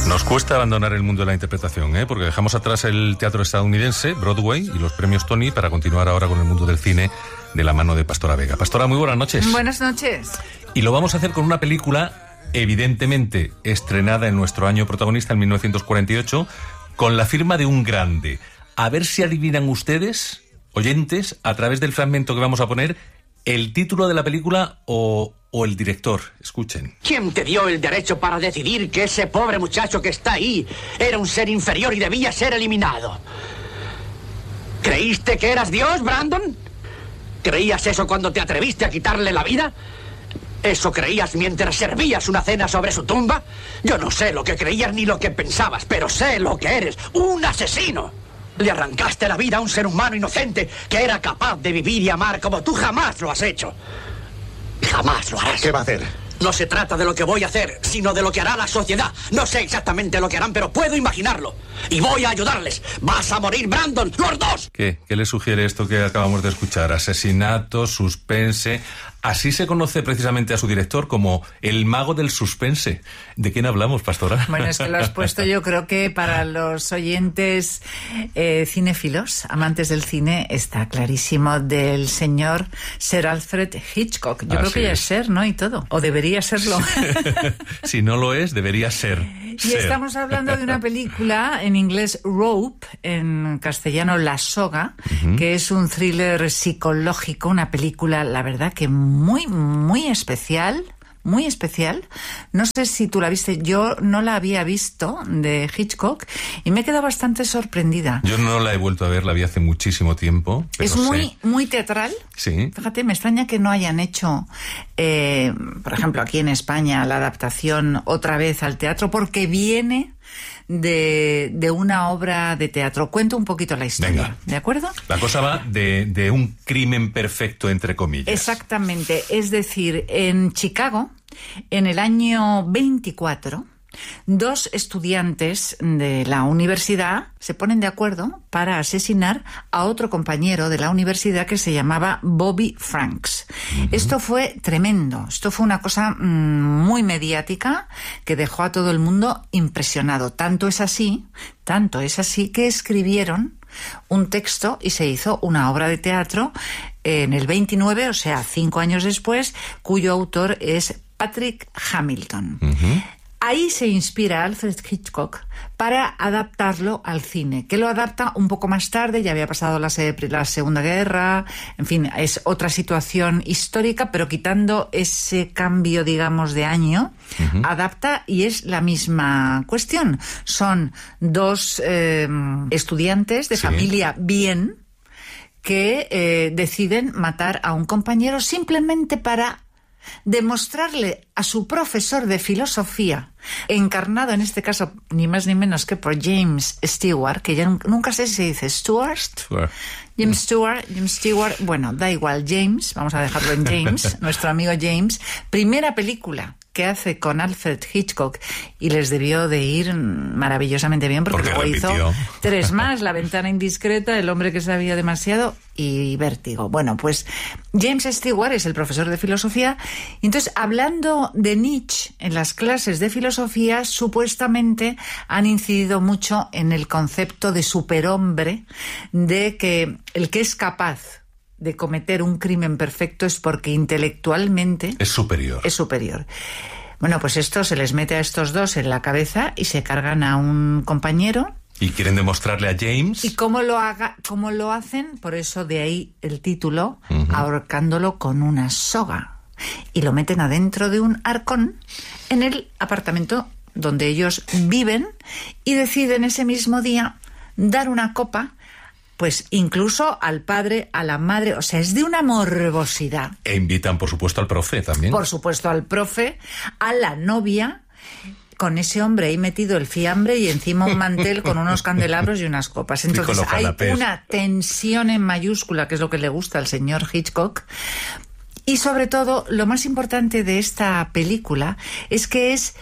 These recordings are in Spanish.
Nos cuesta abandonar el mundo de la interpretación, porque dejamos atrás el teatro estadounidense, Broadway, y los premios Tony para continuar ahora con el mundo del cine de la mano de Pastora Vega. Pastora, muy buenas noches. Buenas noches. Y lo vamos a hacer con una película evidentemente estrenada en nuestro año protagonista, en 1948, con la firma de un grande. A ver si adivinan ustedes, oyentes, a través del fragmento que vamos a poner, el título de la película o el director. Escuchen. ¿Quién te dio el derecho para decidir que ese pobre muchacho que está ahí era un ser inferior y debía ser eliminado? ¿Creíste que eras Dios, Brandon? ¿Creías eso cuando te atreviste a quitarle la vida? ¿Eso creías mientras servías una cena sobre su tumba? Yo no sé lo que creías ni lo que pensabas, pero sé lo que eres, un asesino. Le arrancaste la vida a un ser humano inocente que era capaz de vivir y amar como tú jamás lo has hecho. Jamás lo harás. ¿Qué va a hacer? No se trata de lo que voy a hacer, sino de lo que hará la sociedad. No sé exactamente lo que harán, pero puedo imaginarlo. Y voy a ayudarles. Vas a morir, Brandon, los dos. ¿Qué le sugiere esto que acabamos de escuchar? Asesinato, suspense. Así se conoce precisamente a su director como el mago del suspense. ¿De quién hablamos, Pastora? Bueno, es que lo has puesto, yo creo que para los oyentes cinéfilos, amantes del cine, está clarísimo, del señor Sir Alfred Hitchcock. Yo creo que ya es Sir, ¿no? Y todo. O debería serlo. Si no lo es, debería ser. Y estamos hablando de una película, en inglés Rope, en castellano La Soga, que es un thriller psicológico, una película, la verdad que muy, muy especial. Muy especial. No sé si tú la viste, yo no la había visto, de Hitchcock, y me he quedado bastante sorprendida. Yo no la he vuelto a ver, la vi hace muchísimo tiempo. Pero es muy teatral. Sí. Fíjate, me extraña que no hayan hecho, por ejemplo, aquí en España, la adaptación otra vez al teatro, porque viene de una obra de teatro. Cuento un poquito la historia. Venga. ¿De acuerdo? La cosa va de un crimen perfecto, entre comillas. Exactamente. Es decir, en Chicago, en el año 24, dos estudiantes de la universidad se ponen de acuerdo para asesinar a otro compañero de la universidad que se llamaba Bobby Franks. Esto fue tremendo. Esto fue una cosa muy mediática que dejó a todo el mundo impresionado. Tanto es así que escribieron un texto y se hizo una obra de teatro en el 29, o sea, 5 años después, cuyo autor es Patrick Hamilton. Ahí se inspira Alfred Hitchcock para adaptarlo al cine, que lo adapta un poco más tarde, ya había pasado la Segunda Guerra, en fin, es otra situación histórica, pero quitando ese cambio, digamos, de año, adapta y es la misma cuestión. Son dos estudiantes de familia bien que deciden matar a un compañero simplemente para demostrarle a su profesor de filosofía, encarnado en este caso ni más ni menos que por James Stewart, que ya nunca sé si se dice James Stewart, bueno, da igual, James, vamos a dejarlo en James, nuestro amigo James, primera película que hace con Alfred Hitchcock, y les debió de ir maravillosamente bien porque luego hizo 3 más, La ventana indiscreta, El hombre que sabía demasiado y Vértigo. Bueno, pues James Stewart es el profesor de filosofía, y entonces, hablando de Nietzsche en las clases de filosofía, supuestamente han incidido mucho en el concepto de superhombre, de que el que es capaz de cometer un crimen perfecto es porque intelectualmente es superior. Bueno, pues esto se les mete a estos dos en la cabeza y se cargan a un compañero. Y quieren demostrarle a James. ¿Y cómo lo hacen? Por eso de ahí el título, ahorcándolo con una soga. Y lo meten adentro de un arcón en el apartamento donde ellos viven, y deciden ese mismo día dar una copa, pues incluso al padre, a la madre, o sea, es de una morbosidad. E invitan, por supuesto, al profe también. Por supuesto, al profe, a la novia, con ese hombre ahí metido el fiambre y encima un mantel con unos candelabros y unas copas. Entonces hay una tensión en mayúscula, que es lo que le gusta al señor Hitchcock. Y sobre todo, lo más importante de esta película es que es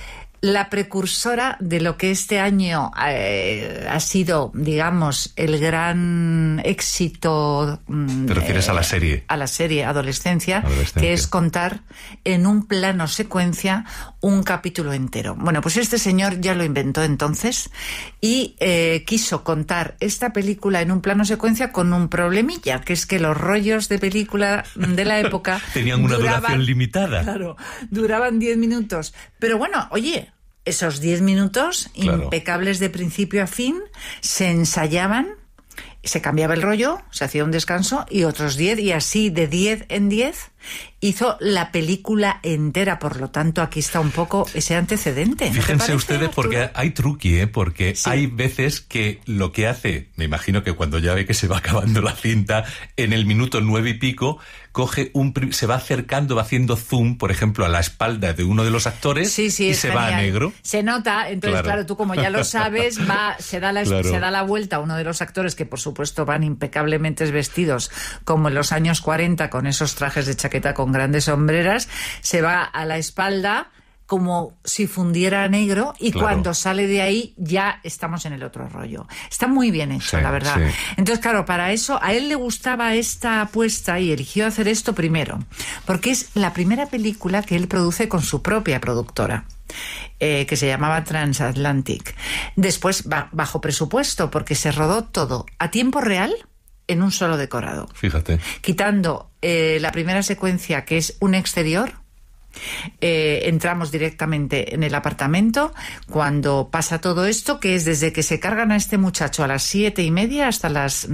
la precursora de lo que este año ha sido, digamos, el gran éxito. ¿Te refieres a la serie? A la serie Adolescencia, que es contar en un plano secuencia un capítulo entero. Bueno, pues este señor ya lo inventó entonces y quiso contar esta película en un plano secuencia con un problemilla, que es que los rollos de película de la época tenían una duración limitada. Claro, duraban 10 minutos. Pero bueno, oye, esos 10 minutos, claro, impecables de principio a fin, se ensayaban, se cambiaba el rollo, se hacía un descanso y otros 10, y así de 10 en 10 hizo la película entera. Por lo tanto, aquí está un poco ese antecedente. Fíjense ustedes, porque hay truqui, porque sí, hay veces que lo que hace, me imagino que cuando ya ve que se va acabando la cinta, en el minuto 9 y pico, se va acercando, va haciendo zoom, por ejemplo, a la espalda de uno de los actores, y se genial, va a negro. Se nota, entonces, claro, tú como ya lo sabes, se da la vuelta a uno de los actores, que por supuesto van impecablemente vestidos, como en los años 40, con esos trajes de chaqueta con grandes sombreras, se va a la espalda como si fundiera a negro, y claro, cuando sale de ahí ya estamos en el otro rollo. Está muy bien hecho, sí, la verdad. Sí. Entonces, claro, para eso a él le gustaba esta apuesta y eligió hacer esto primero, porque es la primera película que él produce con su propia productora, que se llamaba Transatlantic. Después, bajo presupuesto, porque se rodó todo a tiempo real en un solo decorado. Fíjate. Quitando la primera secuencia, que es un exterior, entramos directamente en el apartamento cuando pasa todo esto, que es desde que se cargan a este muchacho a las 7:30 hasta las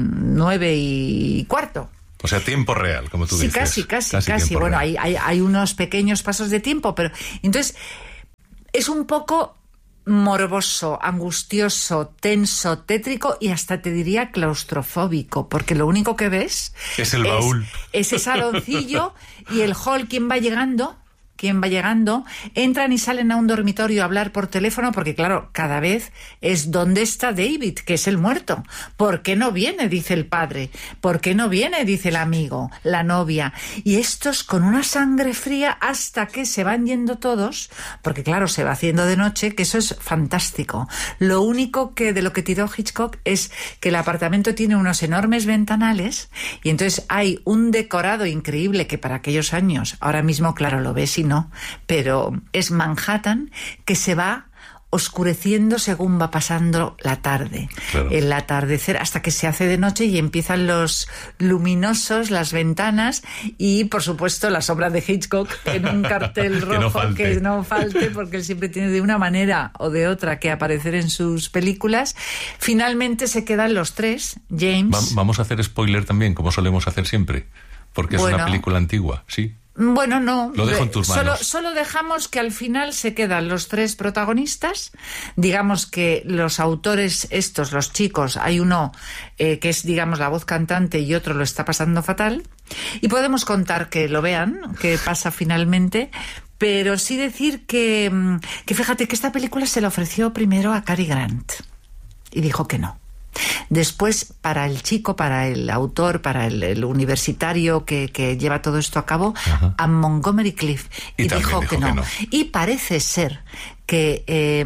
9:15. O sea, tiempo real, como tú dices. Sí, casi. Bueno, hay unos pequeños pasos de tiempo, pero entonces es un poco morboso, angustioso, tenso, tétrico y hasta te diría claustrofóbico, porque lo único que ves es el baúl, ese saloncillo y el hall. ¿Quién va llegando? Entran y salen a un dormitorio a hablar por teléfono, porque claro, cada vez es ¿dónde está David?, que es el muerto. ¿Por qué no viene?, dice el padre. ¿Por qué no viene?, dice el amigo, la novia. Y estos con una sangre fría hasta que se van yendo todos, porque claro, se va haciendo de noche, que eso es fantástico. Lo único que de lo que tiró Hitchcock es que el apartamento tiene unos enormes ventanales y entonces hay un decorado increíble que para aquellos años, ahora mismo claro lo ves y no, pero es Manhattan, que se va oscureciendo según va pasando la tarde, claro, el atardecer, hasta que se hace de noche y empiezan los luminosos, las ventanas y por supuesto la sombra de Hitchcock en un cartel rojo que no falte, porque él siempre tiene de una manera o de otra que aparecer en sus películas. Finalmente se quedan los tres, James. Vamos a hacer spoiler también, como solemos hacer siempre, porque es una película antigua, sí. Bueno, no. Lo dejo en tus manos. Solo dejamos que al final se quedan los tres protagonistas. Digamos que los autores estos, los chicos, hay uno que es, digamos, la voz cantante y otro lo está pasando fatal. Y podemos contar que lo vean, que pasa finalmente. Pero sí decir que fíjate que esta película se la ofreció primero a Cary Grant y dijo que no. Después, para el chico, para el autor, para el universitario que lleva todo esto a cabo, ajá, a Montgomery Clift, y dijo que no. Y parece ser que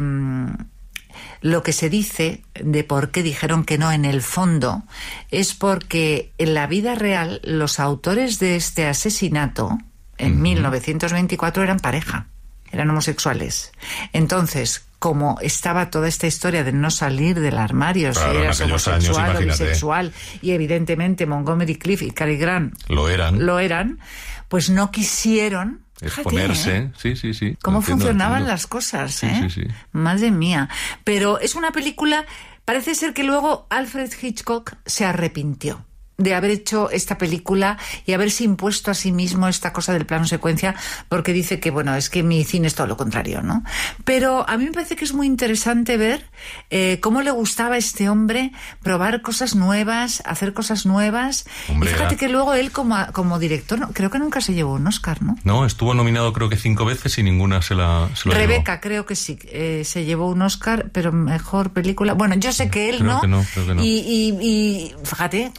lo que se dice de por qué dijeron que no en el fondo es porque en la vida real los autores de este asesinato en 1924 eran pareja, eran homosexuales. Entonces, como estaba toda esta historia de no salir del armario, claro, si eras homosexual o bisexual, y evidentemente Montgomery Clift y Cary Grant lo eran, pues no quisieron exponerse. Fíjate, sí. Cómo funcionaban las cosas, sí. Madre mía. Pero es una película, parece ser que luego Alfred Hitchcock se arrepintió de haber hecho esta película y haberse impuesto a sí mismo esta cosa del plano secuencia, porque dice que, bueno, es que mi cine es todo lo contrario, ¿no? Pero a mí me parece que es muy interesante ver cómo le gustaba a este hombre probar cosas nuevas, hacer cosas nuevas. Hombre, y fíjate que luego él como director, creo que nunca se llevó un Oscar, ¿no? No, estuvo nominado creo que 5 veces y ninguna se lo Rebeca, llevó. Creo que sí, se llevó un Oscar, pero mejor película. Bueno, yo sé que él creo que no. Y fíjate, cuando es uno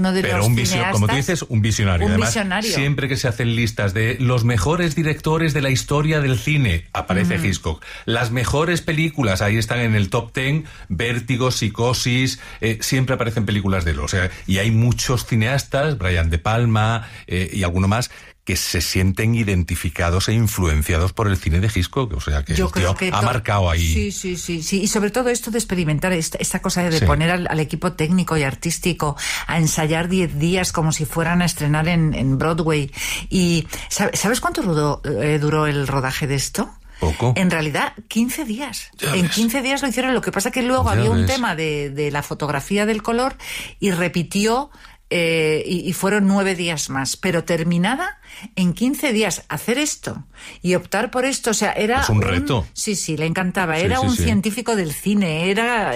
uno de pero los un cineastas... como tú dices, un visionario. Un Además, visionario. siempre que se hacen listas de los mejores directores de la historia del cine, aparece Hitchcock. Las mejores películas, ahí están en el top 10, Vértigo, Psicosis, siempre aparecen películas de él. O sea, y hay muchos cineastas, Brian De Palma y alguno más, que se sienten identificados e influenciados por el cine de Hitchcock. O sea, que Yo el tío creo que ha marcado ahí. Sí. Y sobre todo esto de experimentar, esta cosa de poner al equipo técnico y artístico a ensayar 10 días como si fueran a estrenar en Broadway. Y ¿sabes cuánto duró el rodaje de esto? Poco. En realidad, 15 días. Ya En ves. 15 días lo hicieron. Lo que pasa que luego Ya había un ves. tema de la fotografía del color y repitió... y fueron 9 días más, pero terminada en 15 días. Hacer esto y optar por esto, o sea, era Es un reto. Sí, le encantaba. Sí, Era sí, un sí. científico del cine, era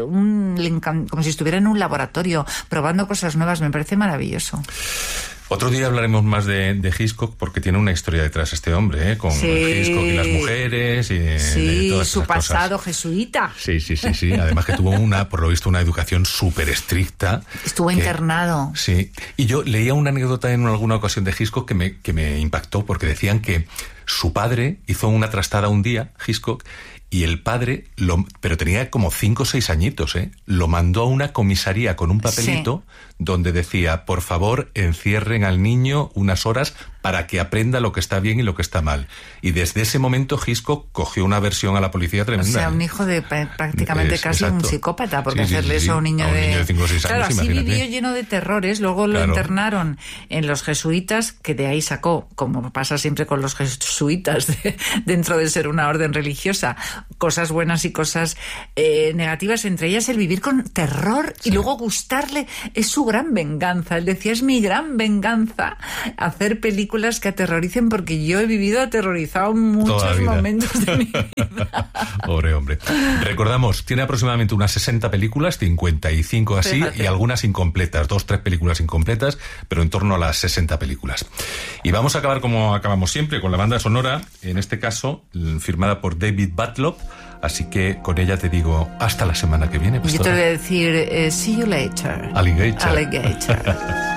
como si estuviera en un laboratorio probando cosas nuevas. Me parece maravilloso. Otro día hablaremos más de Hitchcock porque tiene una historia detrás este hombre, con Hitchcock y las mujeres y de todas su esas pasado cosas. jesuita. Sí. Además que tuvo por lo visto, una educación súper estricta. Estuvo internado. Sí. Y yo leía una anécdota en alguna ocasión de Hitchcock que me impactó porque decían que su padre hizo una trastada un día, Hitchcock, y el padre, pero tenía como 5 o 6 añitos, lo mandó a una comisaría con un papelito donde decía, por favor, encierren al niño unas horas para que aprenda lo que está bien y lo que está mal. Y desde ese momento Hitchcock cogió una aversión a la policía tremenda. O sea, un hijo de prácticamente casi exacto. un psicópata, porque Sí, hacerle eso a un niño de 5 o 6 años, Claro, así imagínate. vivió lleno de terrores, luego lo internaron en los jesuitas, que de ahí sacó, como pasa siempre con los jesuitas, dentro de ser una orden religiosa, cosas buenas y cosas negativas, entre ellas el vivir con terror y luego gustarle. Es su gran venganza. Él decía, es mi gran venganza hacer películas que aterroricen, porque yo he vivido aterrorizado en muchos momentos de mi vida. Pobre hombre. Recordamos, tiene aproximadamente unas 60 películas, 55 así, Fíjate. y algunas incompletas, 2-3 películas incompletas, pero en torno a las 60 películas. Y vamos a acabar como acabamos siempre, con la banda sonora, en este caso, firmada por David Butlop. Así que con ella te digo, hasta la semana que viene. Yo te voy a decir, see you later. Alligator. Alligator.